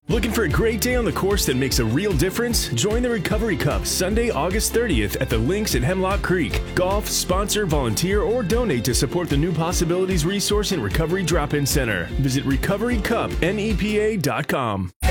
Looking for a great day on the course that makes a real difference? Join the Recovery Cup Sunday, August 30th at the Links at Hemlock Creek. Golf, sponsor, volunteer, or donate to support the New Possibilities Resource and Recovery Drop-In Center. Visit recoverycupnepa.com.